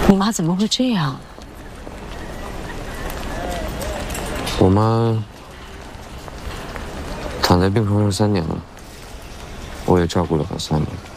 你妈怎么会这样？ 我妈躺在病床上3年了，我也照顾了她3年。